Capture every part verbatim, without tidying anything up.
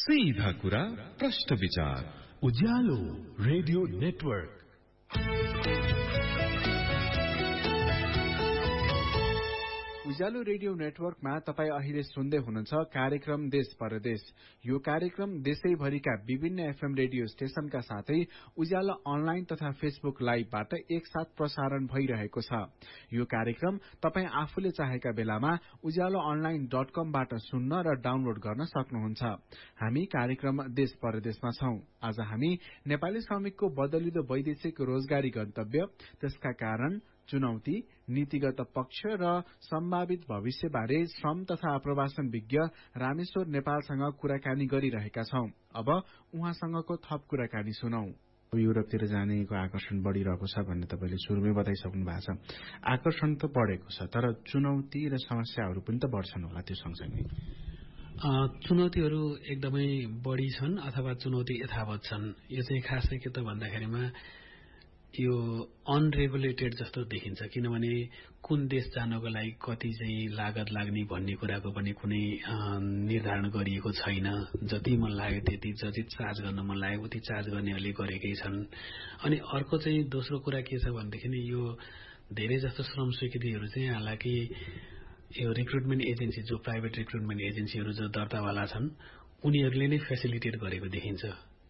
सीधा कुरा प्रश्न विचार उज्यालो रेडियो नेटवर्क। उज्यालो रेडियो नेटवर्कमा तपाईं अहिले सुन्दै हुनुहुन्छ कार्यक्रम देश परदेश। यो कार्यक्रम देशैभरिका विभिन्न एफएम रेडियो स्टेशनका साथै उज्यालो अनलाइन तथा फेसबुक लाइभबाट एकसाथ प्रसारण भइरहेको छ। यो कार्यक्रम तपाईं आफूले चाहेका बेलामा उज्यालो अनलाइन डट कमबाट सुन्न र डाउनलोड गर्न सक्नुहुन्छ। हामी कार्यक्रम देश परदेशमा छौं। आज हामी नेपाली श्रमिकको बदलिदो वैदेशिक रोजगारी गन्तव्य, त्यसका कारण, चुनौती, नीतिगत पक्ष र सम्भावित भविष्यबारे श्रम तथा आप्रवासन विज्ञ रामेश्वर नेपालसँग कुराकानी गरिरहेका छौं। अब उहाँसँगको थप कुराकानी सुनौ। युरोपतिर जानेको आकर्षण बढ़िरहेको छ भन्ने तपाईले सुरुमै बताइसक्नु भएको छ। आकर्षण त बढेको छ, तर चुनौती र समस्याहरू पनि त बढ्छन् होला त्यो सँगसँगै। चुनौतीहरू एकदमै बढी छन् अथवा चुनौती यथावत छन्। यो चाहिँ खासै के त भन्दाखेरिमा यो अनरेगुलेटेड जस्तो देखिन्छ, किनभने कुन देश जानको लागि कति चाहिँ लागत लाग्ने भन्ने कुराको पनि कुनै निर्धारण गरिएको छैन। जति मन लाग्यो त्यति, जति चार्ज गर्न मन लाग्यो उति चार्ज गर्नेहरूले गरेकै छन्। अनि अर्को चाहिँ दोस्रो कुरा के छ भनेदेखि यो धेरै जस्तो श्रम स्वीकृतिहरू चाहिँ हालाकि यो रिक्रुटमेन्ट एजेन्सी, जो प्राइभेट रिक्रुटमेन्ट एजेन्सीहरू जो दर्तावाला छन् उनीहरूले नै फेसिलिटेट गरेको देखिन्छ।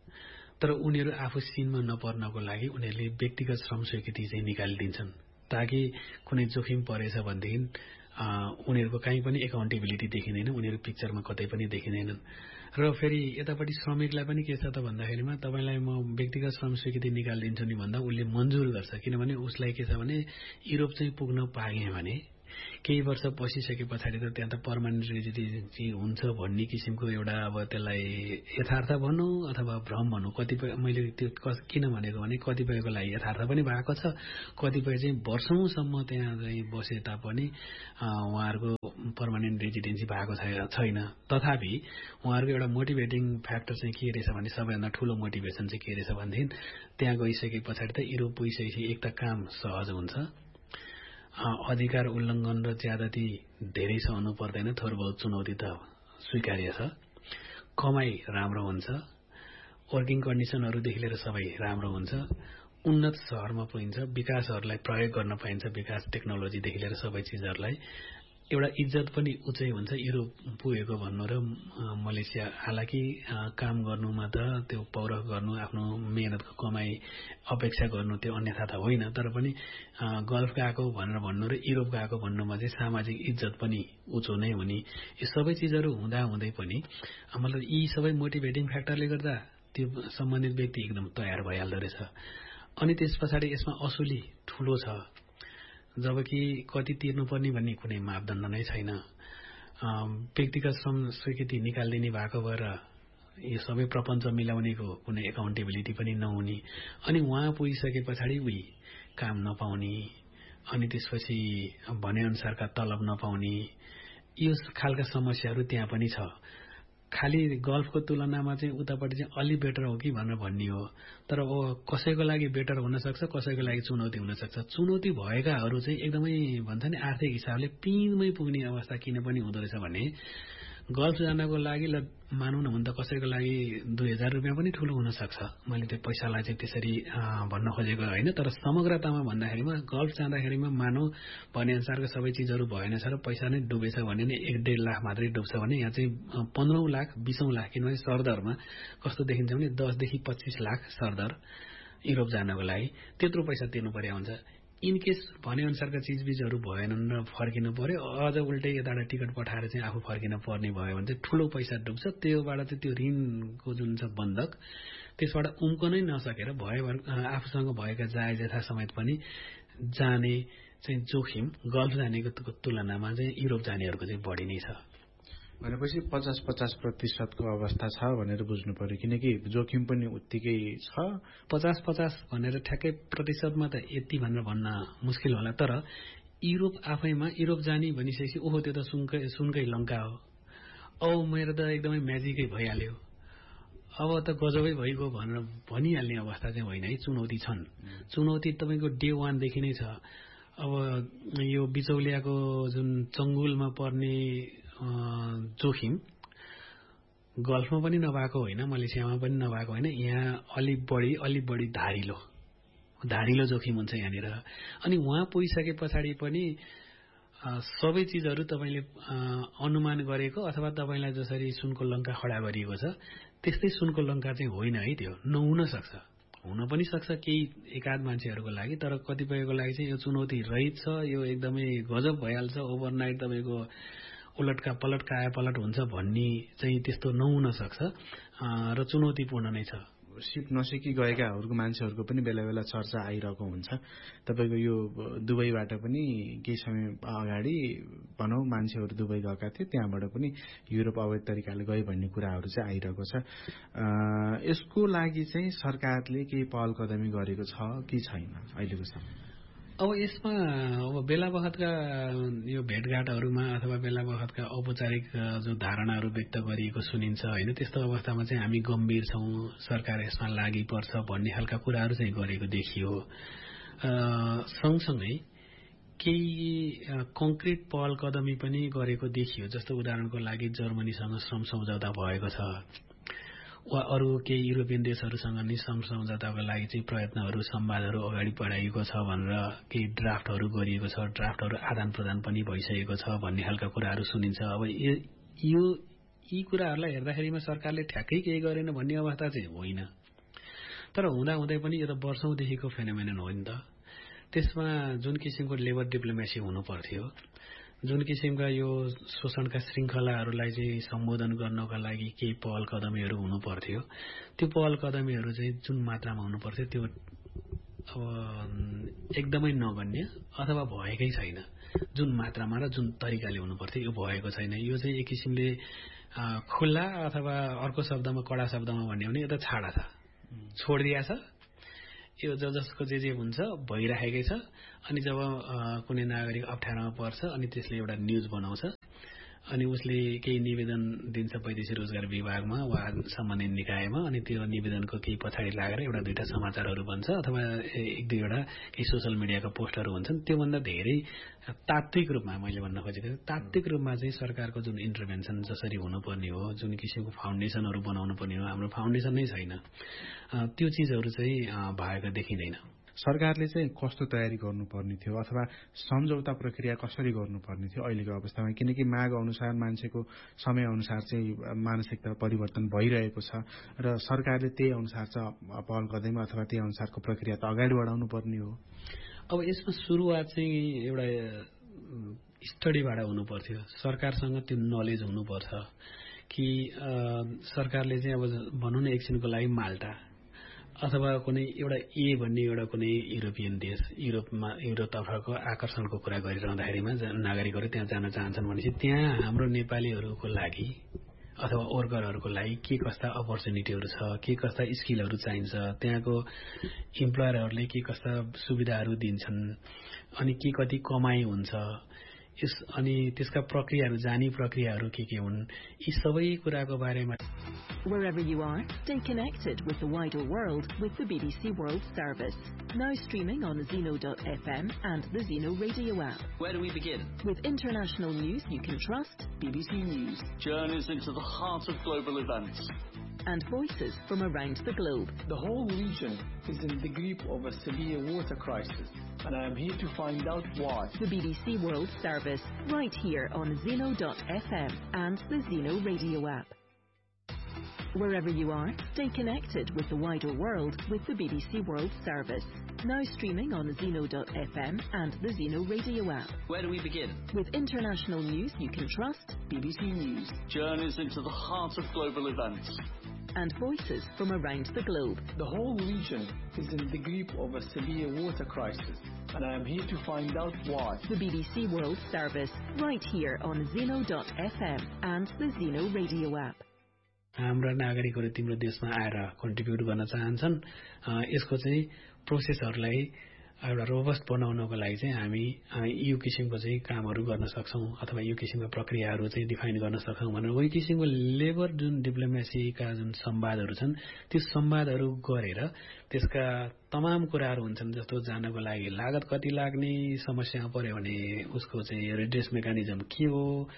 तर उनीहरू आफू सिनमा नपर्नको लागि उनीहरूले व्यक्तिगत श्रम स्वीकृति चाहिँ निकालिदिन्छन्, ताकि कुनै जोखिम परेछ भनेदेखि उनीहरूको कहीँ पनि एकाउन्टेबिलिटी देखिँदैन, उनीहरू पिक्चरमा कतै पनि देखिँदैनन्। र फेरि यतापट्टि श्रमिकलाई पनि के छ त भन्दाखेरिमा तपाईलाई म व्यक्तिगत श्रम स्वीकृति निकालिदिन्छु नि भन्दा उसले मन्जुर गर्छ, किनभने उसलाई के छ भने युरोप चाहिँ पुग्न पाएँ भने केही वर्ष बसिसके पछाडि त त्यहाँ त पर्मानेन्ट रेजिडेन्सी हुन्छ भन्ने किसिमको एउटा अब त्यसलाई यथार्थ भनौँ अथवा भ्रम भनौँ। कतिपय मैले त्यो किन भनेको भने कतिपयको लागि यथार्थ पनि भएको छ, कतिपय चाहिँ वर्षौंसम्म त्यहाँ चाहिँ बसे तापनि उहाँहरूको पर्मानेन्ट रेजिडेन्सी भएको छैन। तथापि उहाँहरूको एउटा मोटिभेटिङ फ्याक्टर चाहिँ के रहेछ भने सबैभन्दा ठूलो मोटिभेसन चाहिँ के रहेछ भनेदेखि त्यहाँ गइसके पछाडि त युरोप पुगिसकेपछि एक त काम सहज हुन्छ, अधिकार उल्लङ्घन र ज्यादती धेरै सहनु पर्दैन, थोर बहुत चुनौती त स्वीकार्य छ, कमाई राम्रो हुन्छ, वर्किङ कन्डिसनहरूदेखि लिएर सबै राम्रो हुन्छ, उन्नत शहरमा पुगिन्छ, विकासहरूलाई प्रयोग गर्न पाइन्छ, विकास टेक्नोलोजीदेखि लिएर सबै चिजहरूलाई, एउटा इज्जत पनि उच्चै हुन्छ युरोप पुगेको भन्नु र मलेसिया। हालाकि काम गर्नुमा त त्यो पौरख गर्नु, आफ्नो मेहनतको कमाई अपेक्षा गर्नु त्यो अन्यथा त होइन, तर पनि गल्फ गएको भनेर भन्नु र युरोप गएको भन्नुमा चाहिँ सामाजिक इज्जत पनि उच्चो नै हुने, यो सबै चिजहरू हुँदा हुँदै पनि मतलब यी सबै मोटिभेटिङ फ्याक्टरले गर्दा त्यो सम्बन्धित व्यक्ति एकदम तयार भइहाल्दो रहेछ। अनि त्यस पछाडि यसमा असुली ठूलो छ, जबकि कति तिर्नुपर्ने भन्ने कुनै मापदण्ड नै छैन। व्यक्तिगत श्रम स्वीकृति निकालिदिने भएको भएर यो सबै प्रपञ्च मिलाउनेको कुनै एकाउन्टेबिलिटी पनि नहुने, अनि उहाँ पुगिसके पछाडि उही काम नपाउने, अनि त्यसपछि भनेअनुसारका तलब नपाउने, यो खालका समस्याहरू त्यहाँ पनि छ। खालि गल्फको तुलनामा चाहिँ उतापट्टि चाहिँ अलि बेटर हो कि भनेर भन्ने हो, तर अब कसैको लागि बेटर हुन सक्छ, कसैको लागि चुनौती हुन सक्छ। चुनौती भएकाहरू चाहिँ एकदमै भन्छ नि आर्थिक हिसाबले पिँधमै पुग्ने अवस्था किन पनि हुँदो रहेछ भने गल्फ जानको लागि ल मानौँ न, हुन त कसैको लागि दुई हजार रुपियाँ पनि ठूलो हुन सक्छ, मैले त्यो पैसालाई चाहिँ त्यसरी भन्न खोजेको होइन, तर समग्रतामा भन्दाखेरिमा गल्फ जाँदाखेरिमा मानौ भने अनुसारको सबै चिजहरू भएन छ र पैसा नै डुबेछ भने नि एक डेढ लाख मात्रै डुब्छ भने यहाँ चाहिँ पन्ध्रौं लाख बीसौं लाख, किनभने सरदरमा कस्तो देखिन्छ भने दसदेखि पच्चीस लाख सरदर युरोप जानको लागि त्यत्रो पैसा तिर्नु पर्या हुन्छ। इनकेस भने अनुसारका चिजबिजहरू भएनन् र फर्किनु पर्यो, अझ उल्टै यताबाट टिकट पठाएर चाहिँ आफू फर्किन पर्ने भयो भने चाहिँ ठूलो पैसा डुब्छ। त्योबाट चाहिँ त्यो ऋणको जुन छ बन्धक त्यसबाट उम्कनै नसकेर भए आफूसँग भएका जायज यथा समेत पनि जाने चाहिँ जोखिम गल्फ जानेको तुलनामा चाहिँ युरोप जानेहरूको चाहिँ बढी नै छ। भनेपछि पचास पचास प्रतिशतको अवस्था छ भनेर बुझ्नु पर्यो, किनकि जोखिम पनि उत्तिकै छ। पचास पचास भनेर ठ्याक्कै प्रतिशतमा त यति भनेर भन्न मुस्किल होला, तर युरोप आफैमा युरोप जाने भनिसकेपछि ओहो त्यो त सुनकै सुनकै लङ्का हो, औ मेरो त एकदमै म्याजिकै भइहाल्यो, अब त गजबै भइगयो भनेर भनिहाल्ने अवस्था चाहिँ होइन है। चुनौती छन्, चुनौती तपाईँको डे वानदेखि नै छ। अब यो बिचौलियाको जुन चङ्गुलमा पर्ने जोखिम गल्फमा पनि नभएको होइन, मलेसियामा पनि नभएको होइन, यहाँ अलिक बढी अलिक बढी धारिलो धारिलो जोखिम हुन्छ यहाँनिर। अनि उहाँ पुगिसके पछाडि पनि सबै चिजहरू तपाईँले अनुमान गरेको अथवा तपाईँलाई जसरी सुनको लङ्का खडा गरिएको छ त्यस्तै सुनको लङ्का चाहिँ होइन है, त्यो नहुन सक्छ, हुन पनि सक्छ केही एकाध मान्छेहरूको लागि, तर कतिपयको लागि चाहिँ यो चुनौती रहित छ, यो एकदमै गजब भइहाल्छ, ओभरनाइट तपाईँको उलटका पलट काया पलट हुन्छ भन्ने चाहिँ त्यस्तो नहुन सक्छ र चुनौतीपूर्ण नै छ। सिप नसिकी गएकाहरूको मान्छेहरूको पनि बेला बेला चर्चा आइरहेको हुन्छ। तपाईँको यो दुबईबाट पनि केही समय अगाडि भनौँ मान्छेहरू दुबई गएका थिए, त्यहाँबाट पनि युरोप अवैध तरिकाले गए भन्ने कुराहरू चाहिँ आइरहेको छ। यसको लागि चाहिँ सरकारले केही पहल कदमी गरेको छ कि छैन अहिलेको समय? अब यसमा अब बेला बखतका यो भेटघाटहरूमा अथवा बेला बखतका औपचारिक जो धारणाहरू व्यक्त गरिएको सुनिन्छ होइन, त्यस्तो अवस्थामा चाहिँ हामी गम्भीर छौँ, सरकार यसमा लागि पर्छ भन्ने खालका कुराहरू चाहिँ गरेको देखियो। सँगसँगै केही कङ्क्रिट पहल कदमी पनि गरेको देखियो, जस्तो उदाहरणको लागि जर्मनीसँग श्रम सम्झौता भएको छ वा अरू केही युरोपियन देशहरूसँग नि श्रम सम्झौताको लागि चाहिँ प्रयत्नहरू संवादहरू अगाडि बढाइएको छ भनेर केही ड्राफ्टहरू गरिएको छ, ड्राफ्टहरू आदान प्रदान पनि भइसकेको छ भन्ने खालका कुराहरू सुनिन्छ। अब यो यी कुराहरूलाई हेर्दाखेरिमा सरकारले ठ्याक्कै केही गरेन भन्ने अवस्था चाहिँ होइन, तर हुँदाहुँदै पनि यो त वर्षौंदेखिको फेनोमेनन हो नि त। त्यसमा जुन किसिमको लेबर डिप्लोमेसी हुनु पर्थ्यो, जुन किसिमका यो शोषणका श्रृङ्खलाहरूलाई चाहिँ सम्बोधन गर्नका लागि केही पहल कदमीहरू हुनु पर्थ्यो, त्यो पहल कदमीहरू चाहिँ जुन मात्रामा हुनु पर्थ्यो त्यो अब एकदमै नगण्य अथवा भएकै छैन। जुन मात्रामा र जुन तरिकाले हुनु पर्थ्यो यो भएको छैन। यो चाहिँ एक किसिमले खुल्ला अथवा अर्को शब्दमा कडा शब्दमा भन्ने हो भने यो त छाडा छ, छोडिदिया छ, यो ज जसको जे जे हुन्छ भइराखेकै छ। अनि जब कुनै नागरिक अप्ठ्यारोमा पर्छ अनि त्यसले एउटा न्युज बनाउँछ अनि उसले केही निवेदन दिन्छ वैदेशिक रोजगार विभागमा वा सम्बन्धित निकायमा, अनि त्यो निवेदनको केही पछाडि लागेर एउटा दुईटा समाचारहरू भन्छ अथवा एक दुईवटा केही सोसल मिडियाका पोस्टहरू हुन्छन्। त्योभन्दा धेरै तात्विक रूपमा मैले भन्न खोजेको तात्विक रूपमा चाहिँ सरकारको जुन इन्टरभेन्सन जसरी हुनुपर्ने हो, जुन किसिमको फाउन्डेसनहरू बनाउनु पर्ने हो, हाम्रो फाउन्डेसन नै छैन, त्यो चिजहरू चाहिँ भएको देखिँदैन। सरकारले चाहिँ कस्तो तयारी गर्नुपर्ने थियो अथवा सम्झौता प्रक्रिया कसरी गर्नुपर्ने थियो अहिलेको अवस्थामा? किनकि माग अनुसार मान्छेको समय अनुसार चाहिँ मानसिकता परिवर्तन भइरहेको छ र सरकारले त्यही अनुसार चाहिँ पहल कदमी अथवा त्यही अनुसारको प्रक्रिया त अगाडि बढाउनु पर्ने हो। अब यसमा सुरुवात चाहिँ एउटा स्टडीबाट हुनु पर्थ्यो, सरकारसँग त्यो नलेज हुनुपर्छ कि सरकारले चाहिँ अब भनौँ न एकछिनको लागि माल्टा अथवा कुनै एउटा ए भन्ने एउटा कुनै युरोपियन देश, युरोपमा युरोपतर्फको आकर्षणको कुरा गरिरहँदाखेरिमा नागरिकहरू त्यहाँ जान चाहन्छन् भनेपछि त्यहाँ हाम्रो नेपालीहरूको लागि अथवा वर्करहरूको लागि के कस्ता अपर्च्युनिटीहरू छ, के कस्ता स्किलहरू चाहिन्छ, त्यहाँको इम्प्लोयरहरूले के कस्ता सुविधाहरू दिन्छन्, अनि के कति कमाई हुन्छ, यस अनि त्यसका प्रक्रियाहरू जानी प्रक्रियाहरू के के हुन्, यी सबै कुराको बारेमा। Wherever you are, stay connected with the wider world with the B B C World Service. Now streaming on Zeno dot F M and the Zeno radio app. Where do we begin? With international news you can trust. B B C News. Journeys into the heart of global events. And voices from around the globe. The whole region is in the grip of a severe water crisis, and I am here to find out why. The B B C World Service, right here on Zeno dot F M and the Zeno radio app. Wherever you are, stay connected with the wider world with the B B C World Service. Now streaming on Zeno dot F M and the Zeno radio app. Where do we begin? With international news you can trust. B B C News. Journeys into the heart of global events. And voices from around the globe. The whole region is in the grip of a severe water crisis, and I am here to find out why. The B B C World Service, right here on Zeno dot F M and the Zeno radio app. हाम्रा नागरिकहरू तिम्रो देशमा आएर contribute गर्न चाहन्छन्, यसको चाहिँ प्रोसेसहरूलाई एउटा रोबस्ट बनाउनको लागि चाहिँ हामी यो किसिमको चाहिँ कामहरू गर्न सक्छौं अथवा यो किसिमको प्रक्रियाहरू चाहिँ डिफाइन गर्न सक्छौं भनेर वही किसिमको लेबर जुन डिप्लोमेसीका जुन संवादहरू छन् त्यो संवादहरू गरेर त्यसका तमाम कुराहरू हुन्छन्, जस्तो जानको लागि लागत कति लाग्ने, समस्या पर्यो भने उसको चाहिँ रिड्रेस मेकानिजम के हो,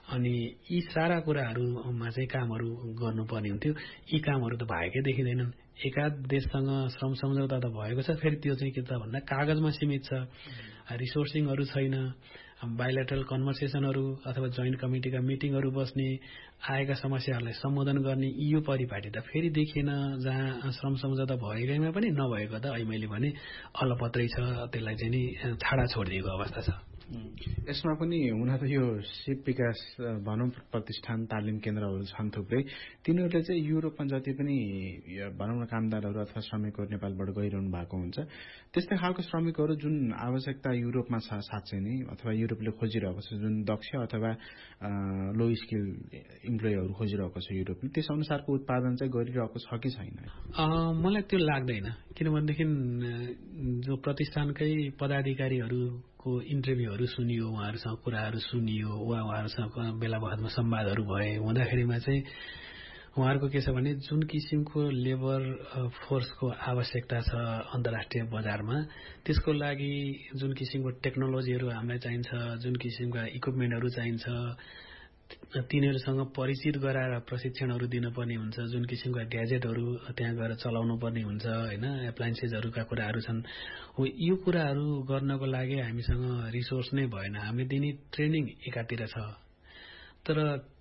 अनि यी सारा कुराहरूमा चाहिँ कामहरू गर्नुपर्ने हुन्थ्यो। यी कामहरू त भएकै देखिँदैनन्। एकाध देशसँग श्रम सम्झौता त भएको छ, फेरि त्यो चाहिँ के त भन्दा कागजमा सीमित छ, रिसोर्सिङहरू छैन, बायोलेटरल कन्भर्सेसनहरू अथवा जोइन्ट कमिटीका मिटिङहरू बस्ने, आएका समस्याहरूलाई सम्बोधन गर्ने यो परिपाटी त फेरि देखिएन। जहाँ श्रम सम्झौता भएकैमा पनि नभएको त अहिले मैले भने अलपत्रै छ, त्यसलाई चाहिँ नि छाडा छोडिदिएको अवस्था छ। यसमा पनि हुन त यो सिप विकास भनौँ प्रतिष्ठान तालिम केन्द्रहरू छन् थुप्रै, तिनीहरूले चाहिँ युरोपमा जति पनि भनौँ न कामदारहरू अथवा श्रमिकहरू नेपालबाट गइरहनु भएको हुन्छ, त्यस्तै खालको श्रमिकहरू जुन आवश्यकता युरोपमा छ साँच्चै नै, अथवा युरोपले खोजिरहेको छ जुन दक्ष अथवा लो स्किल इम्प्लोइहरू खोजिरहेको छ युरोपले, त्यस अनुसारको उत्पादन चाहिँ गरिरहेको छ कि छैन? मलाई त्यो लाग्दैन। किनभनेदेखि जो प्रतिष्ठानकै पदाधिकारीहरूको इन्टरभ्यूहरू सुनियो, उहाँहरूसँग कुराहरू सुनियो, वा उहाँहरूसँग बेला बखतमा संवादहरू भए हुँदाखेरिमा चाहिँ उहाँहरूको के छ भने जुन किसिमको लेबर फोर्सको आवश्यकता छ अन्तर्राष्ट्रिय बजारमा, त्यसको लागि जुन किसिमको टेक्नोलोजीहरू हामीलाई चाहिन्छ, जुन किसिमका इक्विपमेन्टहरू चाहिन्छ, तिनीहरूसँग परिचित गराएर प्रशिक्षणहरू दिनुपर्ने हुन्छ, जुन किसिमका ग्याजेटहरू त्यहाँ गएर चलाउनु पर्ने हुन्छ, होइन, एप्लायन्सेसहरूका कुराहरू छन्। हो, यो कुराहरू गर्नको लागि हामीसँग रिसोर्स नै भएन। हामीले दिने ट्रेनिङ एकातिर छ, तर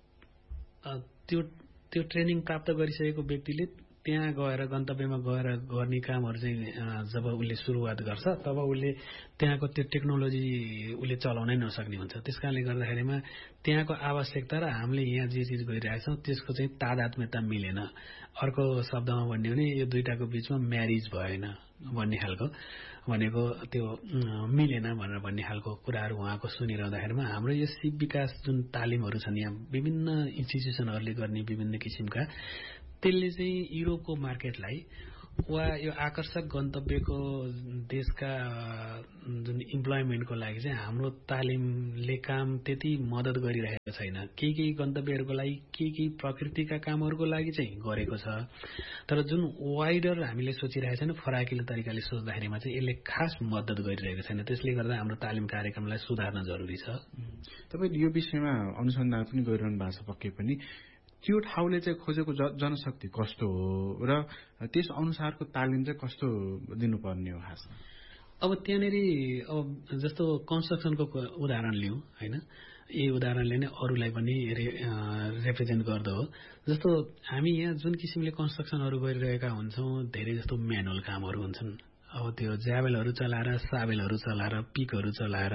त्यो त्यो ट्रेनिङ प्राप्त गरिसकेको व्यक्तिले त्यहाँ गएर गन्तव्यमा गएर गर्ने कामहरू चाहिँ जब उसले सुरुवात गर्छ तब उसले त्यहाँको त्यो टेक्नोलोजी उसले चलाउनै नसक्ने हुन्छ। त्यसकारणले गर्दाखेरिमा त्यहाँको आवश्यकता र हामीले यहाँ जे चिज गरिरहेका छौँ त्यसको चाहिँ तादात्म्यता मिलेन। अर्को शब्दमा भन्ने हो भने यो दुईटाको बिचमा म्यारिज भएन भन्ने खालको, भनेको त्यो मिलेन भनेर भन्ने खालको कुराहरू उहाँको सुनिरहँदाखेरिमा हाम्रो यो सिप विकास जुन तालिमहरू छन् यहाँ विभिन्न इन्स्टिट्युसनहरूले गर्ने विभिन्न किसिमका, त्यसले चाहिँ युरोपको मार्केटलाई वा यो आकर्षक गन्तव्यको देशका जुन इम्प्लोइमेन्टको लागि चाहिँ हाम्रो तालिमले काम त्यति मद्दत गरिरहेको छैन। केही केही गन्तव्यहरूको लागि केही केही प्रकृतिका कामहरूको लागि चाहिँ गरेको छ, तर जुन वाइडर हामीले सोचिरहेको छैन फराकिलो तरिकाले सोच्दाखेरिमा चाहिँ यसले खास मद्दत गरिरहेको छैन। त्यसले गर्दा हाम्रो तालिम कार्यक्रमलाई सुधार्न जरुरी छ। तपाईले यो विषयमा अनुसन्धान पनि गरिरहनु भएको छ पक्कै पनि। त्यो ठाउँले चाहिँ खोजेको जनशक्ति कस्तो हो र त्यस अनुसारको तालिम चाहिँ कस्तो दिनुपर्ने हो खासमा? अब त्यहाँनेरि अब जस्तो कन्स्ट्रक्सनको उदाहरण लिउँ होइन, यही उदाहरणले नै अरूलाई पनि रे रिप्रेजेन्ट गर्दो हो। जस्तो हामी यहाँ जुन किसिमले कन्स्ट्रक्सनहरू गरिरहेका हुन्छौँ धेरै जस्तो म्यानुअल कामहरू हुन्छन्। अब त्यो ज्याबेलहरू चलाएर साबेलहरू चलाएर पिकहरू चलाएर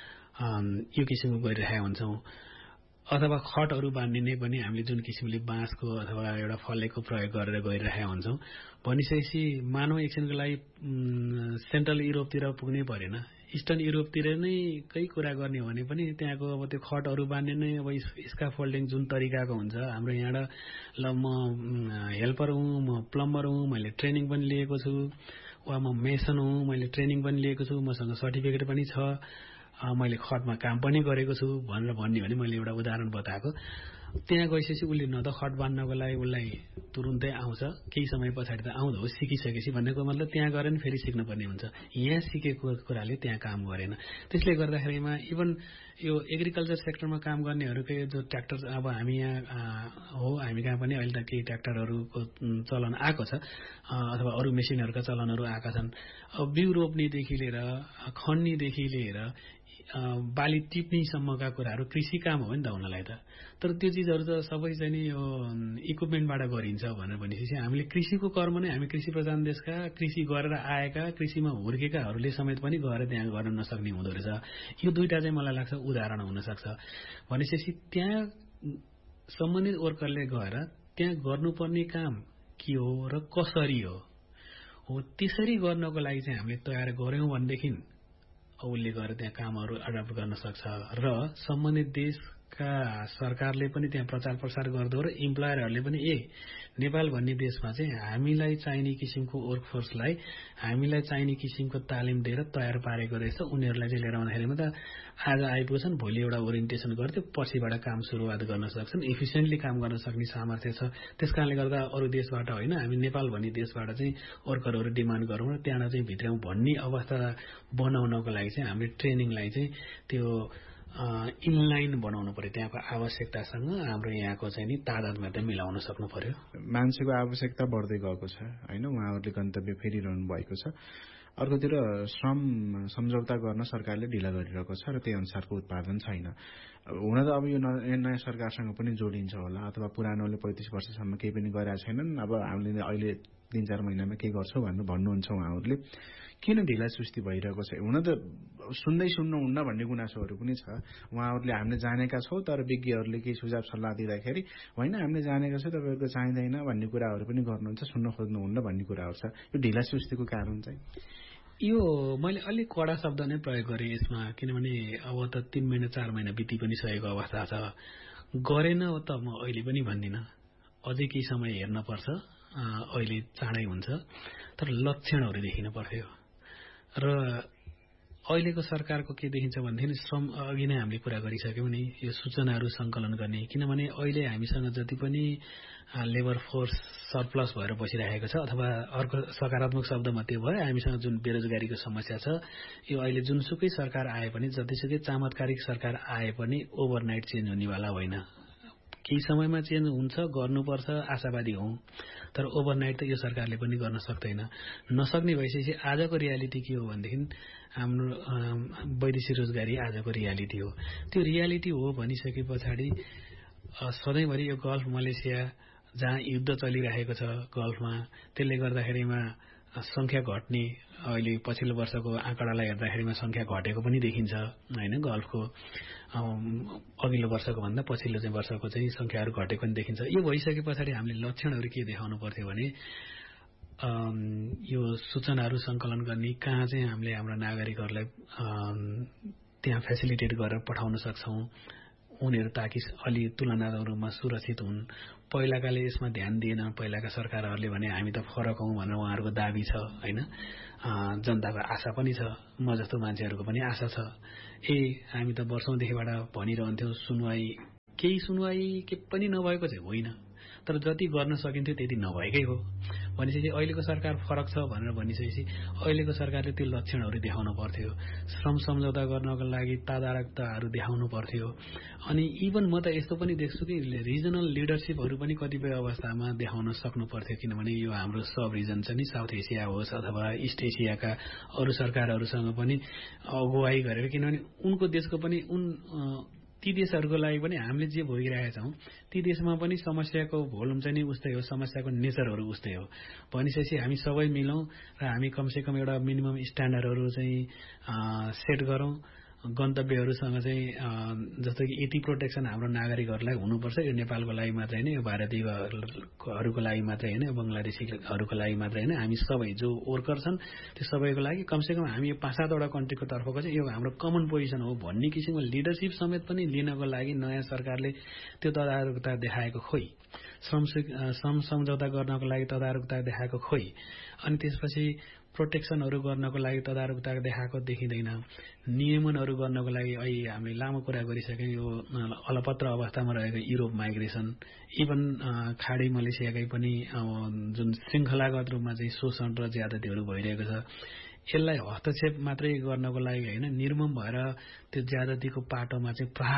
यो किसिमको गरिरहेका हुन्छौँ। अथवा खटहरू बाँध्ने नै पनि हामीले जुन किसिमले बाँसको अथवा एउटा फलेको प्रयोग गरेर गइरहेका हुन्छौँ। भनिसकेपछि मानव एकछिनको लागि सेन्ट्रल युरोपतिर पुग्नै परेन, इस्टर्न युरोपतिर नै केही कुरा गर्ने हो भने पनि त्यहाँको अब त्यो खटहरू बाँध्ने नै अब स्काफोल्डिङ जुन तरिकाको हुन्छ। हाम्रो यहाँबाट ल म हेल्पर हुँ, म प्लम्बर हुँ, मैले ट्रेनिङ पनि लिएको छु, वा म मेसन हुँ, मैले ट्रेनिङ पनि लिएको छु, मसँग सर्टिफिकेट पनि छ, मैले खटमा काम पनि गरेको छु भनेर भन्ने भने मैले एउटा उदाहरण बताएको। त्यहाँ गइसकेपछि उसले न त खट बाँध्नको लागि उसलाई तुरुन्तै आउँछ, केही समय पछाडि त आउँदो हो सिकिसकेपछि भन्नेको मतलब त्यहाँ गएर नि फेरि सिक्नुपर्ने हुन्छ। यहाँ सिकेको कुराले त्यहाँ काम गरेन। त्यसले गर्दाखेरिमा इभन यो एग्रिकल्चर सेक्टरमा काम गर्नेहरूकै जो ट्र्याक्टर अब हामी यहाँ हो, हामी कहाँ पनि अहिले त केही ट्र्याक्टरहरूको चलन आएको छ अथवा अरू मेसिनहरूका चलनहरू आएका छन्। अब बिउ रोप्नेदेखि लिएर खन्नेदेखि लिएर बाली टिप्नेसम्मका कुराहरू कृषि काम हो नि त हुनलाई त। तर त्यो चिजहरू त सबै चाहिँ नि यो इक्विपमेन्टबाट गरिन्छ भनेर भनेपछि हामीले कृषिको कर्म नै हामी कृषि प्रधान देशका कृषि गरेर आएका कृषिमा हुर्केकाहरूले समेत पनि गएर त्यहाँ गर्न नसक्ने हुँदो रहेछ। यो दुईटा चाहिँ मलाई लाग्छ उदाहरण हुनसक्छ। भनेपछि त्यहाँ सम्बन्धित वर्करले गएर त्यहाँ गर्नुपर्ने काम के हो र कसरी हो हो त्यसरी गर्नको लागि चाहिँ हामीले तयार गऱ्यौँ भनेदेखि उसले गएर त्यहाँ कामहरू एडप्ट गर्न सक्छ र सम्बन्धित देशका सरकारले पनि त्यहाँ प्रचार प्रसार गर्दो र इम्प्लोयरहरूले पनि ए नेपाल भन्ने देशमा चाहिँ हामीलाई चाहिने किसिमको वर्कफोर्सलाई हामीलाई चाहिने किसिमको तालिम दिएर तयार पारेको रहेछ, उनीहरूलाई चाहिँ लिएर आउँदाखेरिमा त आज आइपुग्छन्, भोलि एउटा ओरिएन्टेसन गर्थ्यो, पछिबाट काम सुरुवात गर्न सक्छन्, इफिसियन्टली काम गर्न सक्ने सामर्थ्य छ। त्यसकारणले गर्दा अरू देशबाट होइन हामी नेपाल भन्ने देशबाट चाहिँ वर्करहरू डिमान्ड गरौँ र त्यहाँ चाहिँ भित्राउँ भन्ने अवस्था बनाउनको लागि चाहिँ हामीले ट्रेनिङलाई चाहिँ त्यो इनलाइन बनाउनु पर्यो, त्यहाँको आवश्यकतासँग हाम्रो यहाँको चाहिँ नि तादादमा त मिलाउन सक्नु पर्यो। मान्छेको आवश्यकता बढ्दै गएको छ होइन, उहाँहरूले गन्तव्य फेरिरहनु भएको छ। अर्कोतिर श्रम सम्झौता गर्न सरकारले ढिला गरिरहेको छ र त्यही अनुसारको उत्पादन छैन। हुन त अब यो नयाँ सरकारसँग पनि जोडिन्छ होला, अथवा पुरानोले पैँतिस वर्षसम्म केही पनि गरेका छैनन्, अब हामीले अहिले तीन चार महिनामा के गर्छौँ भनेर भन्नुहुन्छ उहाँहरूले। किन ढिला सुस्ती भइरहेको छ? हुन त सुन्दै सुन्नुहुन्न भन्ने गुनासोहरू पनि छ। उहाँहरूले हामीले जानेका छौँ, तर विज्ञहरूले केही सुझाव सल्लाह दिँदाखेरि होइन हामीले जानेका छौँ, तपाईँहरूको चाहिँदैन भन्ने कुराहरू पनि गर्नुहुन्छ, सुन्न खोज्नुहुन्न भन्ने कुराहरू छ। यो ढिला सुस्तीको कारण चाहिँ यो मैले अलिक कडा शब्द नै प्रयोग गरेँ यसमा, किनभने अब त तीन महिना चार महिना बिति पनि सकेको अवस्था छ। गरेन त म अहिले पनि भन्दिनँ, अझै केही समय हेर्न पर्छ, अहिले चाँडै हुन्छ, तर लक्षणहरू देखिन पर्थ्यो। र अहिलेको सरकारको के देखिन्छ भनेदेखि श्रम अघि नै हामीले कुरा गरिसक्यौँ नि, यो सूचनाहरू सङ्कलन गर्ने, किनभने अहिले हामीसँग जति पनि लेबर फोर्स सरप्लस भएर बसिरहेको छ, अथवा अर्को सकारात्मक शब्दमा त्यो भयो हामीसँग जुन बेरोजगारीको समस्या छ, यो अहिले जुनसुकै सरकार आए पनि, जतिसुकै चमत्कारिक सरकार आए पनि ओभरनाइट चेन्ज हुनेवाला होइन। केही समयमा चेन्ज हुन्छ, गर्नुपर्छ, आशावादी हौँ, तर ओभरनाइट त यो सरकारले पनि गर्न सक्दैन। नसक्ने भइसकेपछि आजको रियालिटी के हो भनेदेखि हाम्रो वैदेशिक रोजगारी आजको रियालिटी हो। त्यो रियालिटी हो भनिसके पछाडि सधैँभरि यो गल्फ मलेसिया जहाँ युद्ध चलिरहेको छ गल्फमा, त्यसले गर्दाखेरिमा संख्या घट्ने, अहिले पछिल्लो वर्षको आँकडालाई हेर्दाखेरिमा संख्या घटेको पनि देखिन्छ होइन। गल्फको अघिल्लो वर्षको भन्दा पछिल्लो चाहिँ वर्षको चाहिँ संख्याहरू घटेको पनि देखिन्छ। यो भइसके पछाडि हामीले लक्षणहरू के देखाउनु पर्थ्यो भने यो सूचनाहरू सङ्कलन गर्ने, कहाँ चाहिँ हामीले हाम्रो नागरिकहरूलाई त्यहाँ फेसिलिटेट गरेर पठाउन सक्छौँ, उनीहरू ताकि अलि तुलनात्मक रूपमा सुरक्षित हुन्। पहिलाकाले यसमा ध्यान दिएन पहिलाका सरकारहरूले भने हामी त फरक हौँ भनेर उहाँहरूको दाबी छ होइन। जनताको आशा पनि छ, म जस्तो मान्छेहरूको पनि आशा छ। ए हामी त वर्षौँदेखिबाट भनिरहन्थ्यौँ सुनवाई, केही सुनवाई के पनि नभएको चाहिँ होइन, तर जति गर्न सकिन्थ्यो त्यति नभएकै हो भनिसकेपछि अहिलेको सरकार फरक छ भनेर भनिसकेपछि अहिलेको सरकारले त्यो लक्षणहरू देखाउनु पर्थ्यो। श्रम सम्झौता गर्नको लागि तदारकताहरू देखाउनु पर्थ्यो। अनि इभन म त यस्तो पनि देख्छु कि रिजनल लिडरसिपहरू पनि कतिपय अवस्थामा देखाउन सक्नु पर्थ्यो, किनभने यो हाम्रो सब रिजन छ नि, साउथ एसिया होस् अथवा इस्ट एसियाका अरू सरकारहरूसँग पनि अगुवाई गरेर, किनभने उनको देशको पनि उन ती देशहरूको लागि पनि हामीले जे भोगिरहेका छौँ ती देशमा पनि समस्याको भोल्युम चाहिँ नि उस्तै हो, समस्याको नेचरहरू उस्तै हो भनिसकेपछि हामी सबै मिलौँ र हामी कमसेकम एउटा मिनिमम स्ट्यान्डर्डहरू चाहिँ सेट गरौँ। गन्तव्यहरूसँग चाहिँ जस्तो कि यति प्रोटेक्सन हाम्रो नागरिकहरूलाई हुनुपर्छ, यो नेपालको लागि मात्रै होइन, यो भारतीयहरूको लागि मात्रै होइन, बङ्गलादेशीहरूको लागि मात्रै होइन, हामी सबै जो वर्कर छन् त्यो सबैको लागि कमसेकम हामी यो पाँच सातवटा कन्ट्रीको तर्फको चाहिँ यो हाम्रो कमन पोजिसन हो भन्ने किसिमको लिडरसिप समेत पनि लिनको लागि नयाँ सरकारले त्यो तदारुकता देखाएको खोइ, श्रम श्रम सम्झौता गर्नको लागि तदारुकता देखाएको खोइ, अनि त्यसपछि प्रोटेक्सनहरू गर्नको लागि तदारुकता देखाएको देखिँदैन। नियमनहरू गर्नको लागि अहिले हामीले लामो कुरा गरिसक्यौँ, यो अलपत्र अवस्थामा रहेको युरोप माइग्रेसन, इभन खाडी मलेसियाकै पनि जुन श्रृङ्खलागत रूपमा चाहिँ शोषण र ज्यादतीहरू भइरहेको छ, यसलाई हस्तक्षेप मात्रै गर्नको लागि होइन, निर्मम भएर त्यो ज्यादतीको पाटोमा चाहिँ